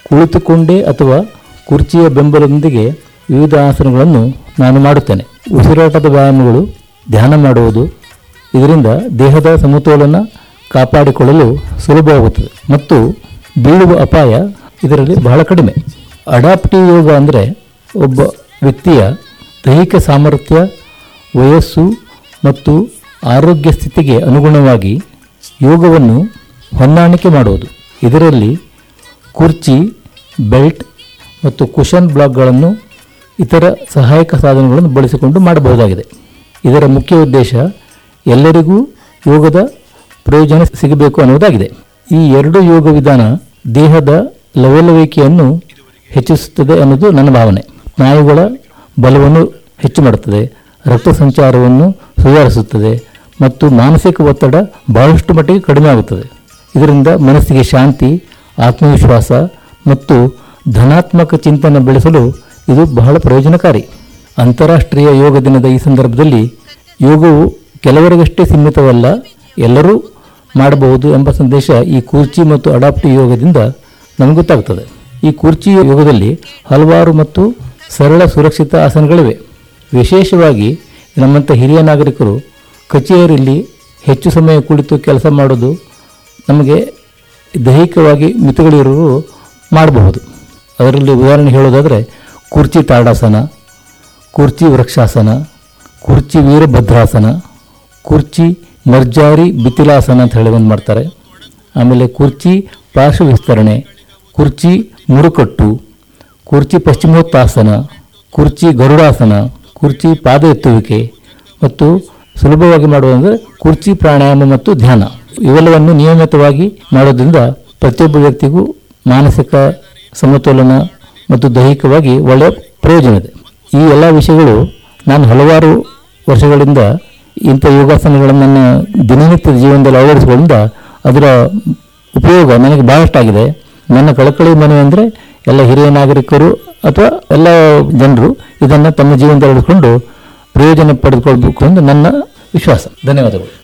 ಕುಳಿತುಕೊಂಡೇ ಅಥವಾ ಕುರ್ಚಿಯ ಬೆಂಬಲದೊಂದಿಗೆ ವಿವಿಧ ಆಸನಗಳನ್ನು ನಾನು ಮಾಡುತ್ತೇನೆ. ಉಸಿರಾಟದ ವ್ಯಾಯಾಮಗಳು, ಧ್ಯಾನ ಮಾಡುವುದು, ಇದರಿಂದ ದೇಹದ ಸಮತೋಲನ ಕಾಪಾಡಿಕೊಳ್ಳಲು ಸುಲಭವಾಗುತ್ತದೆ ಮತ್ತು ಬೀಳುವ ಅಪಾಯ ಇದರಲ್ಲಿ ಬಹಳ ಕಡಿಮೆ. ಅಡಾಪ್ಟಿವ್ ಯೋಗ ಅಂದರೆ ಒಬ್ಬ ವ್ಯಕ್ತಿಯ ದೈಹಿಕ ಸಾಮರ್ಥ್ಯ, ವಯಸ್ಸು ಮತ್ತು ಆರೋಗ್ಯ ಸ್ಥಿತಿಗೆ ಅನುಗುಣವಾಗಿ ಯೋಗವನ್ನು ಹೊಂದಾಣಿಕೆ ಮಾಡುವುದು. ಇದರಲ್ಲಿ ಕುರ್ಚಿ, ಬೆಲ್ಟ್ ಮತ್ತು ಕುಷನ್ ಬ್ಲಾಕ್ಗಳನ್ನು ಇತರ ಸಹಾಯಕ ಸಾಧನಗಳನ್ನು ಬಳಸಿಕೊಂಡು ಮಾಡಬಹುದಾಗಿದೆ. ಇದರ ಮುಖ್ಯ ಉದ್ದೇಶ ಎಲ್ಲರಿಗೂ ಯೋಗದ ಪ್ರಯೋಜನ ಸಿಗಬೇಕು ಅನ್ನುವುದಾಗಿದೆ. ಈ ಎರಡು ಯೋಗ ವಿಧಾನ ದೇಹದ ಲವಲವಿಕೆಯನ್ನು ಹೆಚ್ಚಿಸುತ್ತದೆ ಅನ್ನೋದು ನನ್ನ ಭಾವನೆ. ಸ್ನಾಯುಗಳ ಬಲವನ್ನು ಹೆಚ್ಚು ಮಾಡುತ್ತದೆ, ರಕ್ತ ಸಂಚಾರವನ್ನು ಸುಧಾರಿಸುತ್ತದೆ ಮತ್ತು ಮಾನಸಿಕ ಒತ್ತಡ ಬಹಳಷ್ಟು ಮಟ್ಟಿಗೆ ಕಡಿಮೆ ಆಗುತ್ತದೆ. ಇದರಿಂದ ಮನಸ್ಸಿಗೆ ಶಾಂತಿ, ಆತ್ಮವಿಶ್ವಾಸ ಮತ್ತು ಧನಾತ್ಮಕ ಚಿಂತನೆ ಬೆಳೆಸಲು ಇದು ಬಹಳ ಪ್ರಯೋಜನಕಾರಿ. ಅಂತಾರಾಷ್ಟ್ರೀಯ ಯೋಗ ದಿನದ ಈ ಸಂದರ್ಭದಲ್ಲಿ ಯೋಗವು ಕೆಲವರಿಗಷ್ಟೇ ಸೀಮಿತವಲ್ಲ, ಎಲ್ಲರೂ ಮಾಡಬಹುದು ಎಂಬ ಸಂದೇಶ ಈ ಕುರ್ಚಿ ಮತ್ತು ಅಡಾಪ್ಟಿವ್ ಯೋಗದಿಂದ ನಮಗೆ ಗೊತ್ತಾಗ್ತದೆ. ಈ ಕುರ್ಚಿ ಯೋಗದಲ್ಲಿ ಹಲವಾರು ಮತ್ತು ಸರಳ ಸುರಕ್ಷಿತ ಆಸನಗಳಿವೆ. ವಿಶೇಷವಾಗಿ ನಮ್ಮಂಥ ಹಿರಿಯ ನಾಗರಿಕರು ಕಚೇರಿಯಲ್ಲಿ ಹೆಚ್ಚು ಸಮಯ ಕುಳಿತು ಕೆಲಸ ಮಾಡೋದು ನಮಗೆ ದೈಹಿಕವಾಗಿ ಮಿತಿಗಳಿರೋರು ಮಾಡಬಹುದು. ಅದರಲ್ಲಿ ಉದಾಹರಣೆ ಹೇಳೋದಾದರೆ ಕುರ್ಚಿ ತಾಡಾಸನ, ಕುರ್ಚಿ ವೃಕ್ಷಾಸನ, ಕುರ್ಚಿ ವೀರಭದ್ರಾಸನ, ಕುರ್ಚಿ ಮರ್ಜಾರಿ ಬಿತಿಲಾಸನ ಅಂತ ಹೇಳಿ ಒಂದು ಮಾಡ್ತಾರೆ. ಆಮೇಲೆ ಕುರ್ಚಿ ಪಾರ್ಶ್ವ ವಿಸ್ತರಣೆ, ಕುರ್ಚಿ ಮುರುಕಟ್ಟು, ಕುರ್ಚಿ ಪಶ್ಚಿಮೋತ್ತಾಸನ, ಕುರ್ಚಿ ಗರುಡಾಸನ, ಕುರ್ಚಿ ಪಾದ ಎತ್ತುವಿಕೆ ಮತ್ತು ಸುಲಭವಾಗಿ ಮಾಡುವಂದರೆ ಕುರ್ಚಿ ಪ್ರಾಣಾಯಾಮ ಮತ್ತು ಧ್ಯಾನ. ಇವೆಲ್ಲವನ್ನು ನಿಯಮಿತವಾಗಿ ಮಾಡೋದ್ರಿಂದ ಪ್ರತಿಯೊಬ್ಬ ವ್ಯಕ್ತಿಗೂ ಮಾನಸಿಕ ಸಮತೋಲನ ಮತ್ತು ದೈಹಿಕವಾಗಿ ಒಳ್ಳೆಯ ಪ್ರಯೋಜನ ಇದೆ. ಈ ಎಲ್ಲ ವಿಷಯಗಳು ನಾನು ಹಲವಾರು ವರ್ಷಗಳಿಂದ ಇಂಥ ಯೋಗಾಸನಗಳನ್ನು ನನ್ನ ದಿನನಿತ್ಯದ ಜೀವನದಲ್ಲಿ ಅಳವಡಿಸಿಕೊಳ್ಳಿಂದ ಅದರ ಉಪಯೋಗ ನನಗೆ ಬಹಳಷ್ಟಾಗಿದೆ. ನನ್ನ ಕಳಕಳಿ ಮನವಿ ಅಂದರೆ ಎಲ್ಲ ಹಿರಿಯ ನಾಗರಿಕರು ಅಥವಾ ಎಲ್ಲ ಜನರು ಇದನ್ನು ತಮ್ಮ ಜೀವನದಲ್ಲಿ ಅಳವಡಿಸಿಕೊಂಡು ಪ್ರಯೋಜನ ಪಡೆದುಕೊಳ್ಬೇಕು ಎಂದು ನನ್ನ ವಿಶ್ವಾಸ. ಧನ್ಯವಾದಗಳು.